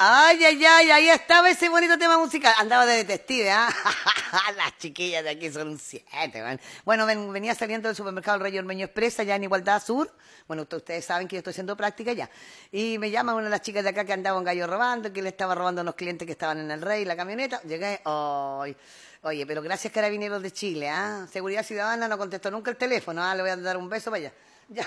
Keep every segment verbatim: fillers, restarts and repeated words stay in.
Ay, ay, ay, ahí estaba ese bonito tema musical. Andaba de detective, ¿ah? Las chiquillas de aquí son un siete, man. Bueno, ven, venía saliendo del supermercado El Rey Ormeño Express, allá en Igualdad Sur. Bueno, ustedes saben que yo estoy haciendo práctica ya. Y me llama una de las chicas de acá que andaba un gallo robando, que le estaba robando a unos clientes que estaban en el Rey, la camioneta. Llegué, ay, oye, pero gracias Carabineros de Chile, ¿ah? Seguridad Ciudadana no contestó nunca el teléfono, ¿ah? Le voy a dar un beso para allá. Ya.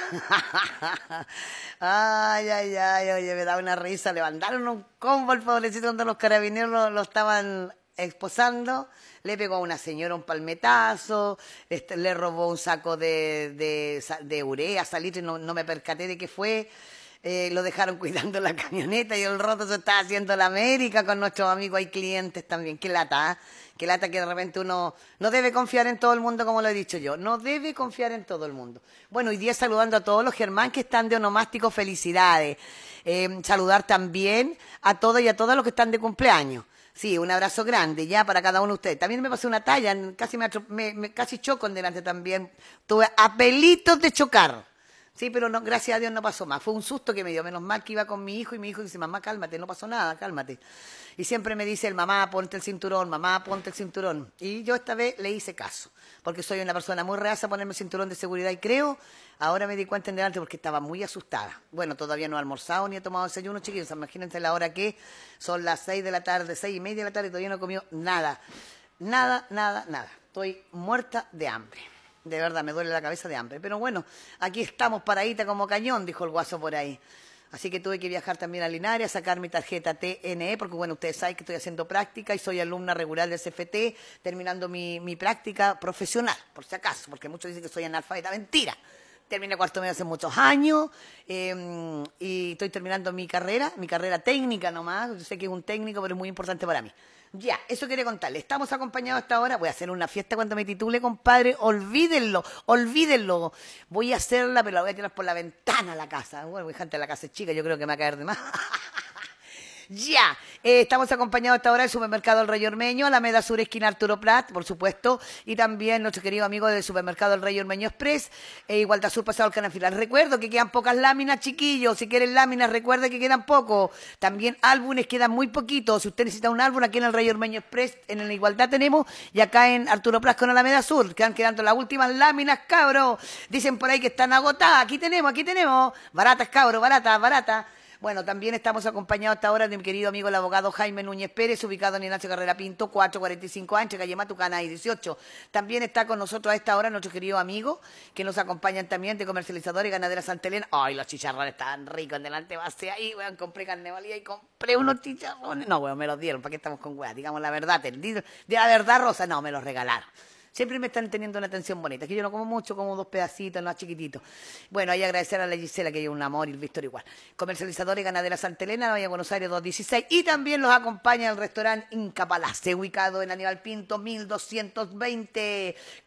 Ay, ay, ay, oye, me da una risa. Le mandaron un combo al pobrecito donde los carabineros lo, lo estaban esposando. Le pegó a una señora un palmetazo, este, le robó un saco de, de, de urea, salitre, no, no me percaté de qué fue. Eh, lo dejaron cuidando la camioneta y el roto se está haciendo la América con nuestros amigos y clientes también. Qué lata, ¿eh? Qué lata que de repente uno no debe confiar en todo el mundo, como lo he dicho yo. No debe confiar en todo el mundo. Bueno, hoy día saludando a todos los Germán que están de onomástico, felicidades. Eh, saludar también a todos y a todas los que están de cumpleaños. Sí, un abrazo grande ya para cada uno de ustedes. También me pasé una talla, casi me, me, me casi choco en delante también. Tuve a pelitos de chocar. Sí, pero no, gracias a Dios no pasó más. Fue un susto que me dio. Menos mal que iba con mi hijo y mi hijo dice, mamá, cálmate, no pasó nada, cálmate. Y siempre me dice el mamá, ponte el cinturón, mamá, ponte el cinturón. Y yo esta vez le hice caso, porque soy una persona muy reacia a ponerme el cinturón de seguridad y creo, ahora me di cuenta en delante porque estaba muy asustada. Bueno, todavía no he almorzado ni he tomado desayuno, chiquillos. Imagínense la hora que son las seis de la tarde, seis y media de la tarde y todavía no he comido nada. Nada, nada, nada. Estoy muerta de hambre. De verdad, me duele la cabeza de hambre. Pero bueno, aquí estamos paradita como cañón, dijo el guaso por ahí. Así que tuve que viajar también a Linares a sacar mi tarjeta T N E, porque bueno, ustedes saben que estoy haciendo práctica y soy alumna regular del C F T, terminando mi, mi práctica profesional, por si acaso, porque muchos dicen que soy analfabeta. Mentira. Terminé cuarto medio hace muchos años eh, y estoy terminando mi carrera, mi carrera técnica nomás. Yo sé que es un técnico, pero es muy importante para mí. Ya, eso quería contarles. Estamos acompañados hasta ahora. Voy a hacer una fiesta cuando me titule, compadre. Olvídenlo, olvídenlo. Voy a hacerla, pero la voy a tirar por la ventana a la casa. Bueno, gente, la casa es chica, yo creo que me va a caer de más. Ya, eh, estamos acompañados hasta ahora del supermercado El Rey Ormeño, Alameda Sur, esquina Arturo Prat, por supuesto, y también nuestro querido amigo del supermercado El Rey Ormeño Express, e Igualdad Sur, pasado el Canafilal. Recuerdo que quedan pocas láminas, chiquillos. Si quieren láminas, recuerden que quedan pocos. También álbumes quedan muy poquitos. Si usted necesita un álbum, aquí en El Rey Ormeño Express, en la Igualdad tenemos, y acá en Arturo Prat con Alameda Sur, quedan quedando las últimas láminas, cabros. Dicen por ahí que están agotadas. Aquí tenemos, aquí tenemos. Baratas, cabros, baratas, baratas. Bueno, también estamos acompañados hasta ahora de mi querido amigo el abogado Jaime Núñez Pérez, ubicado en Ignacio Carrera Pinto, cuatrocientos cuarenta y cinco Ancha, calle Matucana y dieciocho. También está con nosotros a esta hora nuestro querido amigo, que nos acompañan también de comercializador y ganadera Santa Elena. Ay, los chicharrones estaban ricos en delante, base ahí, weón, compré carne valía y compré unos chicharrones. No, weón, me los dieron, ¿para qué estamos con weón? Digamos la verdad, de la verdad, Rosa, no, me los regalaron. Siempre me están teniendo una atención bonita, que yo no como mucho, como dos pedacitos, no chiquititos. Bueno, hay que agradecer a la Gisela, que es un amor, y el Víctor igual. Comercializador y ganadera Santa Elena, Villa Buenos Aires doscientos dieciséis. Y también los acompaña el restaurante Inca Palace, ubicado en Aníbal Pinto, mil doscientos veinte.